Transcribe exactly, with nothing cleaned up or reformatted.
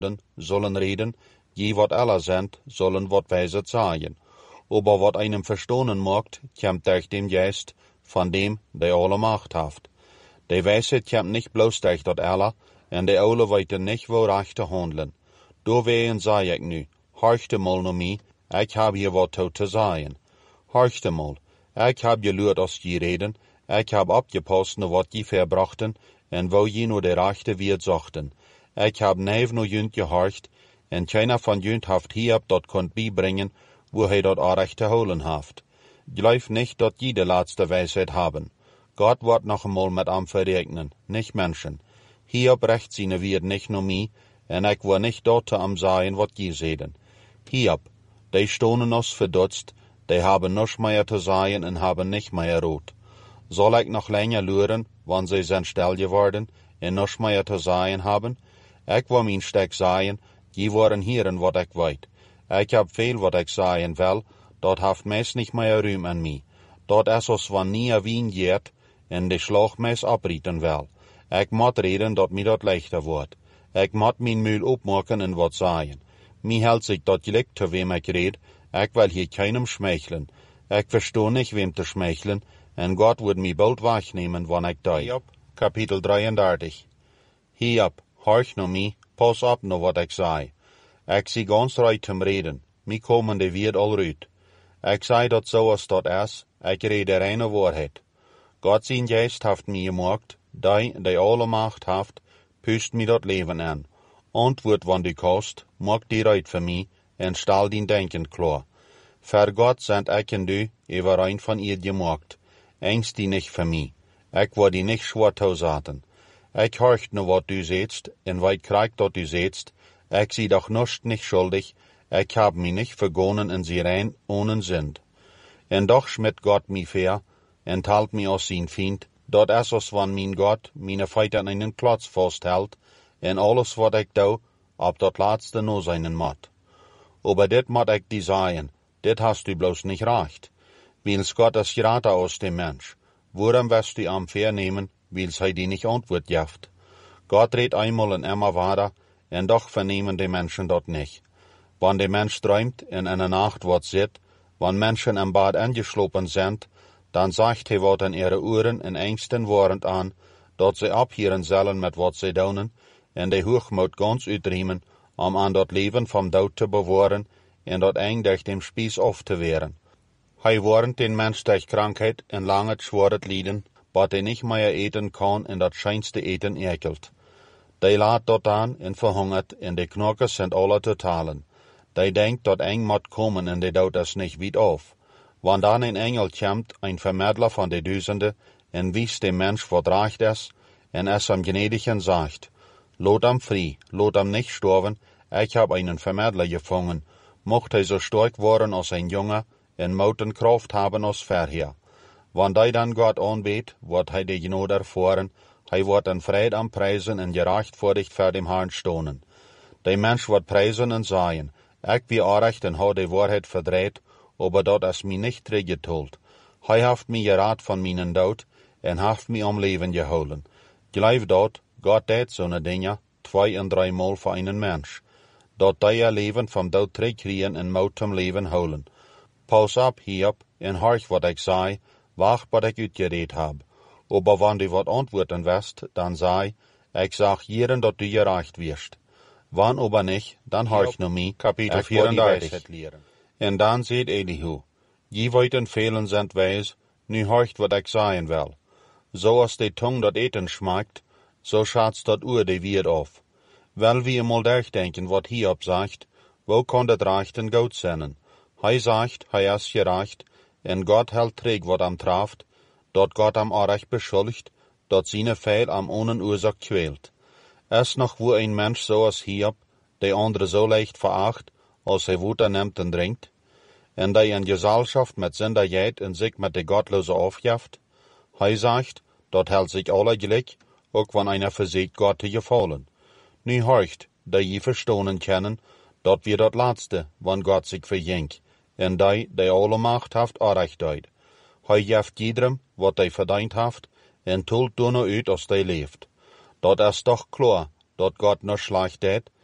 zullen reden, die wat Allah zendt, zullen wat wijzer zaaien. Aber wat einem verstonen maakt, komt durch dem Geist van dem, die alle Macht heeft. De wijsheid komt niet bloos durch dat Allah, en de oude weten niet hoe recht te handelen. Doorwegen zei ik nu, horchte mal naar mij, ik heb hier wat toe te zeggen. Horchte mal, ik heb je luid als je reden, ik heb opgepast naar wat je verbrachten, en wou je naar de rechte weer zochten. Ik heb neef naar junt gehorcht, en keiner van junt heeft hierop dat kunt bijbrengen, wo hij dat aardig te holen heeft. Geloof niet dat je de laatste wijsheid hebben. God wordt nog eenmaal met hem verrekenen, niet mensen. Hierop recht zijn weer niet naar mij, en ik wil niet dat te hem zeggen wat je zeiden. Hierop, die stonen ons verdutst, die hebben niets meer te zeggen en hebben niet meer rood. Zal ik nog langer luren, want zij zijn stil geworden en niets meer te zeggen hebben? Ik wil mijn stek zeggen, je worden hieren wat ik weet. Ik heb veel wat ik zeggen wil, dat heeft meest niet meer ruim aan mij. Dat is als wanneer wien geert en de slag meest aprieten wil. Ik moet reden dat mij dat lichter wordt. Ik moet mijn muil opmaken en wat zeggen. Mij helpt zich dat gelijk te wem ik red, ik wil hier keinem schmeichelen. Ik verstoor niet wem te schmeichelen, en God wordt mij bald wegnemen wanneer ik doe. Hiob, kapitel drieëndertig. Hiob, horch naar mij, pas op naar wat ik zei. Ik zie gans right te reden, mij komende wird al uit. Ik zei dat zoals dat is, ik red de reine waarheid. God zijn geest heeft mij gemaakt, die, die alle macht heeft, pust mij dat leven aan. Antwoord wat u kost, maak die uit voor mij, en stel die denken klaar. Voor God zendt ik en u, over een van ihr gemaakt. Engst die niet voor mij. Ik word die niet zwaar toezaten. Ik horcht naar wat u zegt, en weet krijgt dat u zegt. Ik zie doch niets niet schuldig. Ik heb mij niet vergonnen in zijn rein, ohne zin. En doch schmidt God mij ver, en talt mij als zijn vriend. Dat is als van mijn God mijn feiten in een klots vasthoudt, en alles wat ik doe, op dat laatste no zijn moet. Aber dit moet ik die zeggen, dit hast u bloos niet recht. Wils God is groter als de mens. Waarom wirst u am vernemen, wils hij die niet antwoord geeft? God redt eenmaal en immer weiter, en doch vernemen de mensen dat niet. Wanneer de mens träumt en in de nacht wat zit, wanneer mensen im bad angeslopen zijn, dan zegt hij wat in ihre oren en engsten warend aan, dat ze ophieren zullen met wat ze doen, en de hoogmoed gans uitriemen, om aan dat leven van dood te bewaren, en dat eng durch dem spies af te weren. Hij warnt den mens durch krankheid en lange zware lijden, wat hij niet meer eten kan en dat schijnste eten ekelt. Die laat dat aan en verhungert, en de knokkers zijn alle te talen. Die denkt dat eng moet komen en de dood is niet weit af. Want dan een engel komt, een vermiddler van de duizenden, en wijst de mens wat recht is, en is hem gnedig en zegt, laat hem vrij, laat hem niet sterven, ik heb einen vermiddler gevangen, mocht hij zo sterk worden als een jongen, en moeten kracht hebben als verheer. Want hij dan God aanbeet, wordt hij de genade ervaren, hij wordt in vrede am prijzen en gerechtvaardigd voor dem Herrn stonen. De mens wordt prijzen en zeggen, ik ben aardig en hou de waarheid verdreht, aber dat is mij niet teruggetold. Hij heeft mij geraad van mijn dood, en heeft mij om leven gehouden. Geloof dat, God deed zo'n dingen, twee en drie maal voor een mens. Dat die je leven van dood terugkrijgen en moet hem leven houden. Pas op hierop, en horch wat ik zei, wacht wat ik uitgereed heb. Aber wanneer u wat antwoorden wist, dan zei, ik zag hierin dat u gerecht wirst. Wanneer aber niet, dan horch naar mij, kapitel vierendertig. En dan zegt Elihu, je weten velen zijn wijs, nu horcht wat ik zeggen wil. Zoals de tong dat eten schmeckt, zo schatst dat oor de weer af. Wel wie eenmaal durchdenken wat hierop zegt, wo kan dat recht en goed zijn? Hij zegt, hij is gerecht, en God hält terug wat hem treft, dat God hem aardig beschuldigt, dat zijn feil am ohne oorzaak kwelt. Is nog wo een mens zoals Hiob, de andere zo leicht veracht, als hij water neemt en drinkt, en die in gezelschap met zinderheid en zich met de Gottloze afgeeft? Hij zegt, dat hält zich alle gelijk, ook wanneer einer verziet God te gevallen. Nu horcht, die je verstonen kennen, dat wir dat laatste, wanneer God zich verjenkt, en die, die alle macht heeft, aardig doet. Hij geeft iedereen wat hij verdiend heeft, en toelt door uit als hij leeft. Dat is toch klaar, dat God nog slecht deed,